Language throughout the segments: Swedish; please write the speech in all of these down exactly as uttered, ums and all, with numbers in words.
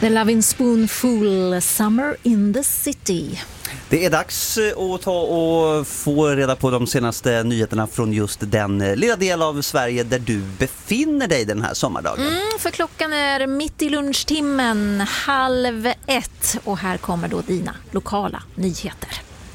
The Loving Spoonful, Summer in the City. Det är dags att ta och få reda på de senaste nyheterna från just den lilla del av Sverige där du befinner dig den här sommardagen. Mm, för klockan är mitt i lunchtimmen, halv ett. Och här kommer då dina lokala nyheter.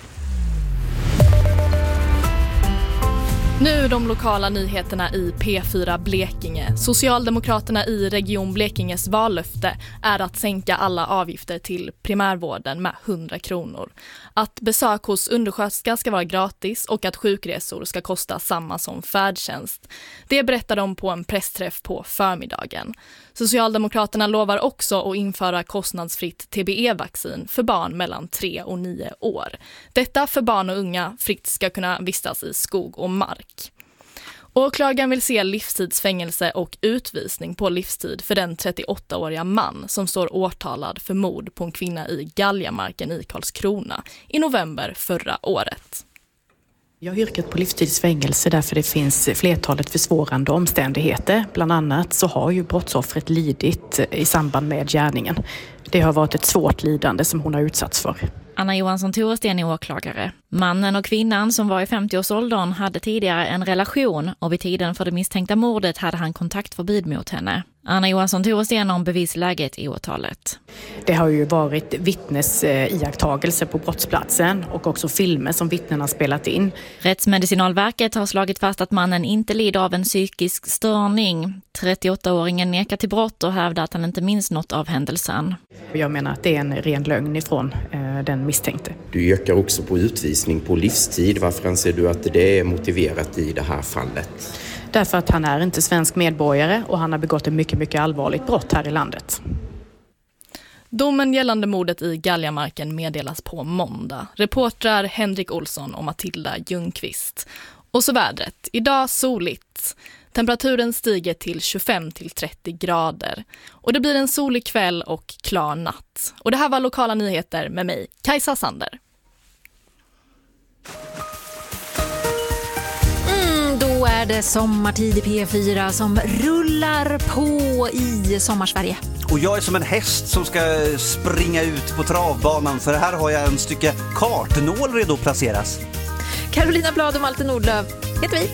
Nu de lokala nyheterna i P fyra Blekinge. Socialdemokraterna i Region Blekinges vallöfte är att sänka alla avgifter till primärvården med hundra kronor. Att besök hos undersköterska ska vara gratis och att sjukresor ska kosta samma som färdtjänst. Det berättar de på en pressträff på förmiddagen. Socialdemokraterna lovar också att införa kostnadsfritt T B E-vaccin för barn mellan tre och nio år. Detta för barn och unga fritt ska kunna vistas i skog och mark. Åklagaren vill se livstidsfängelse och utvisning på livstid för den trettioåttaåriga man som står åtalad för mord på en kvinna i Galjamarken i Karlskrona i november förra året. Jag har yrkat på livstidsfängelse därför det finns flertalet försvårande omständigheter. Bland annat så har ju brottsoffret lidit i samband med gärningen. Det har varit ett svårt lidande som hon har utsatts för. Anna Johansson Thorsten är åklagare. Mannen och kvinnan som var i femtioårsåldern hade tidigare en relation och vid tiden för det misstänkta mordet hade han kontaktförbud mot henne. Anna Johansson Thorsten om bevisläget i åtalet. Det har ju varit vittnes iakttagelser på brottsplatsen och också filmer som vittnen har spelat in. Rättsmedicinalverket har slagit fast att mannen inte lider av en psykisk störning. trettioåttaåringen nekar till brott och hävdar att han inte minns något av händelsen. Jag menar att det är en ren lögn ifrån eh, den misstänkte. Du yrkar också på utvisning på livstid. Varför anser du att det är motiverat i det här fallet? Därför att han är inte svensk medborgare och han har begått ett mycket, mycket allvarligt brott här i landet. Domen gällande mordet i Galjamarken meddelas på måndag. Reportrar Henrik Olsson och Matilda Ljungqvist. Och så vädret. Idag soligt. Temperaturen stiger till tjugofem till trettio grader. Och det blir en solig kväll och klar natt. Och det här var lokala nyheter med mig, Kajsa Sander. Då är det sommartid i P fyra som rullar på i Sommarsverige. Och jag är som en häst som ska springa ut på travbanan, för här har jag en stycke kartnål redo att placeras. Carolina Blad och Malte Nordlöf heter vi.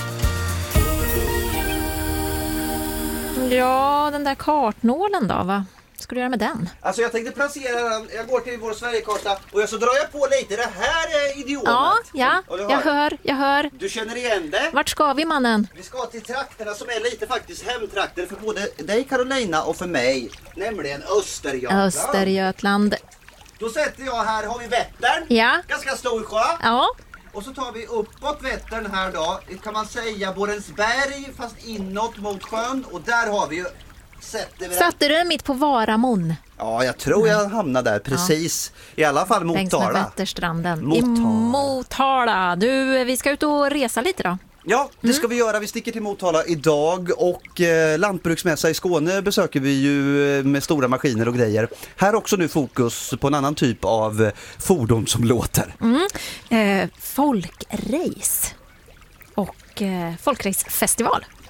Ja, den där kartnålen då, va? Ska du göra med den? Alltså jag tänkte placera den, jag går till vår Sverigekarta och så drar jag på lite, det här är idiomet. Ja, ja, jag hör, jag hör. Du känner igen det? Vart ska vi, mannen? Vi ska till trakterna som är lite faktiskt hemtrakter för både dig Carolina och för mig, nämligen Östergötland. Östergötland. Då sätter jag här, har vi Vättern, ja. Ganska stor sjö. Ja. Och så tar vi uppåt Vättern här då, kan man säga Borensberg fast inåt mot sjön. Och där har vi ju, sätter vi Satte du den mitt på Varamon? Ja, jag tror jag hamnar där precis. Ja. I alla fall Motala. Längs med Vätterstranden. Motala. I Motala. Du, vi ska ut och resa lite då. Ja, det mm. ska vi göra. Vi sticker till Motala idag och eh, lantbruksmässa i Skåne besöker vi ju med stora maskiner och grejer. Här också nu fokus på en annan typ av fordon som låter. Mm. Eh, folkrace och eh, folkracefestival